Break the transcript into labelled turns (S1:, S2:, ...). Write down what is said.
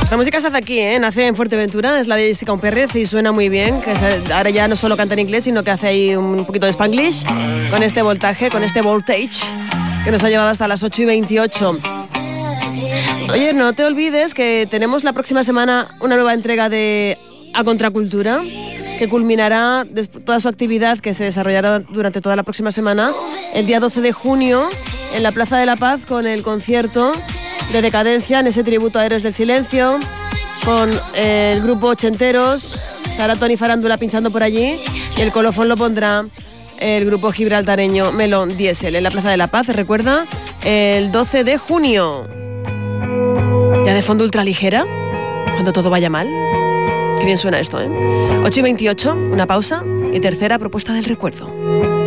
S1: Esta música se hace aquí, nace en Fuerteventura, es la de Jessica Pérez y suena muy bien, que ahora ya no solo canta en inglés, sino que hace ahí un poquito de Spanglish, con este voltaje, con este voltage, que nos ha llevado hasta las 8:28. Oye, no te olvides que tenemos la próxima semana una nueva entrega de A Contracultura, que culminará toda su actividad, que se desarrollará durante toda la próxima semana, el día 12 de junio, en la Plaza de la Paz, con el concierto de Decadencia, en ese tributo a Héroes del Silencio, con el grupo Ochenteros. Estará Tony Farándula pinchando por allí, y el colofón lo pondrá el grupo gibraltareño Melón Diesel, en la Plaza de la Paz, recuerda, el 12 de junio. Ya de fondo ultraligera, cuando todo vaya mal. Qué bien suena esto, 8:28, una pausa y tercera propuesta del recuerdo.